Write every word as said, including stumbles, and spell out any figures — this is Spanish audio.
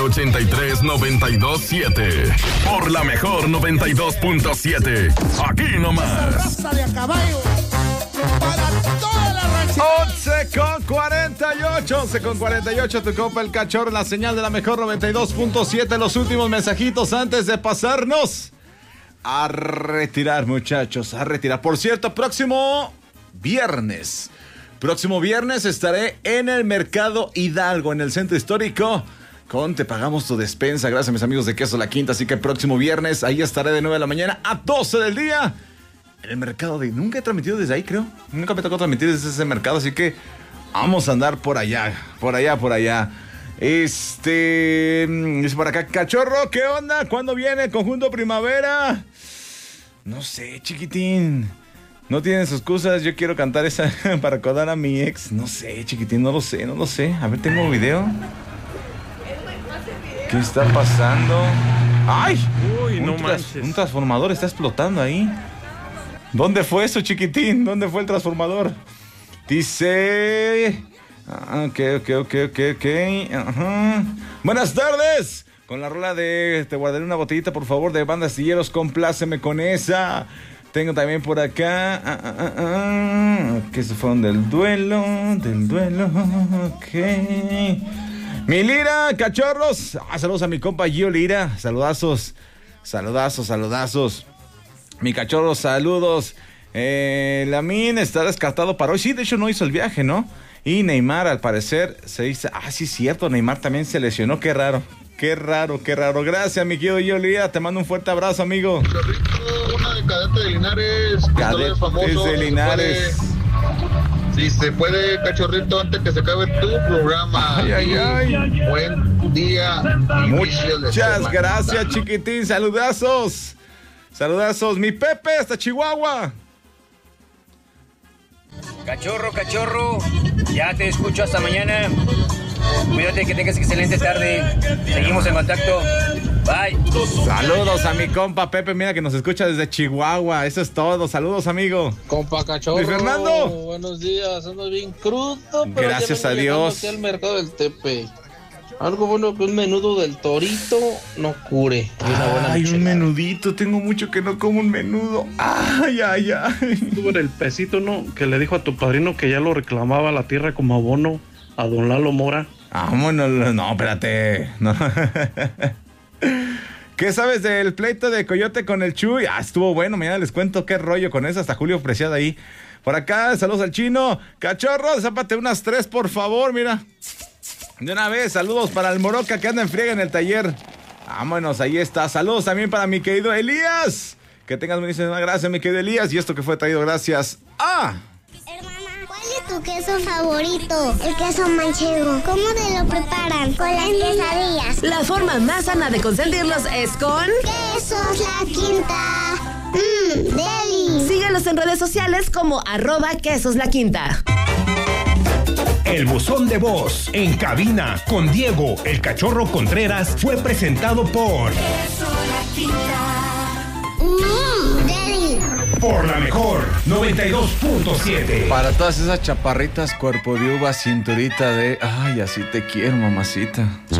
ochenta y tres noventa y dos siete. Por la mejor noventa y dos punto siete. Aquí nomás. Raza de a caballo. Para toda la raza. once con cuarenta y ocho. once con cuarenta y ocho. Tu compa el Cachorro, la señal de la mejor noventa y dos punto siete. Los últimos mensajitos antes de pasarnos a retirar, muchachos. A retirar. Por cierto, próximo viernes. Próximo viernes estaré en el Mercado Hidalgo, en el Centro Histórico. Con Te Pagamos Tu Despensa, gracias a mis amigos de Queso La Quinta. Así que el próximo viernes ahí estaré de nueve de la mañana a doce del día en el mercado de... Nunca he transmitido desde ahí, creo. Nunca me tocó transmitir desde ese mercado, así que vamos a andar por allá, por allá, por allá. Este... Dice por acá, Cachorro, ¿qué onda? ¿Cuándo viene el Conjunto Primavera? No sé, chiquitín. No tienen sus excusas, yo quiero cantar esa para acordar a mi ex. No sé, chiquitín, no lo sé, no lo sé. A ver, tengo video. ¿Qué está pasando? ¡Ay! Uy, no un tras, manches. Un transformador está explotando ahí. ¿Dónde fue eso, chiquitín? ¿Dónde fue el transformador? Dice... Ah, ok, ok, ok, ok, ok. Ajá. Buenas tardes. Con la rola de... Te guardaré una botellita, por favor, de Banda Astilleros. Compláceme con esa. Tengo también por acá... Ah, ah, ah, ah. Que se fueron del duelo, del duelo. Ok... Mi Lira, Cachorros. Ah, saludos a mi compa Gio Lira. Saludazos, saludazos, saludazos. Mi Cachorro, saludos. Eh, Lamín está descartado para hoy. Sí, de hecho no hizo el viaje, ¿no? Y Neymar, al parecer, se dice... Ah, sí, cierto, Neymar también se lesionó. Qué raro, qué raro, qué raro. Gracias, mi querido Gio Lira. Te mando un fuerte abrazo, amigo. Una de Cadete de Linares. Cadete famoso, de Linares. Si se puede, Cachorrito, antes que se acabe tu programa. Ay, ay, ay. Buen día. Muchas gracias, chiquitín. Saludazos. Saludazos. Mi Pepe, hasta Chihuahua. Cachorro, cachorro. Ya te escucho hasta mañana. Cuídate, que tengas excelente tarde. Seguimos en contacto. Bye. Saludos a mi compa Pepe, mira que nos escucha desde Chihuahua. Eso es todo. Saludos, amigo. Compa Cachorro. Luis Fernando. Buenos días. Ando bien crudo, pero gracias ya a Dios. Aquí al mercado del Tepe. Algo bueno que un menudo del Torito no cure. Y una buena Ay, michelada. un menudito. Tengo mucho que no como un menudo. Ay, ay, ay. Estuvo en el pesito, ¿no? Que le dijo a tu padrino que ya lo reclamaba la tierra como abono a don Lalo Mora. Vámonos. No, espérate. No. ¿Qué sabes del pleito de Coyote con el Chuy? Ah, estuvo bueno. Mañana les cuento qué rollo con eso. Hasta Julio Preciado ahí. Por acá, saludos al Chino. Cachorro, zápate unas tres, por favor, mira. De una vez, saludos para el Moroca que anda en friega en el taller. Vámonos, ahí está. Saludos también para mi querido Elías. Que tengas buenísimas gracias, mi querido Elías. Y esto que fue traído gracias a... Hermana, ¿cuál es tu queso favorito? El queso manchego. ¿Cómo te lo preparan? Con las quesadillas. La forma más sana de consentirlos es con... Quesos La Quinta. Mmm, deli. Síguenos en redes sociales como arroba quesos la quinta. El buzón de voz en cabina con Diego el Cachorro Contreras fue presentado por Queso La Quinta. Mmm, deli. Por la mejor noventa y dos punto siete. Para todas esas chaparritas, cuerpo de uva, cinturita de... Ay, así te quiero, mamacita.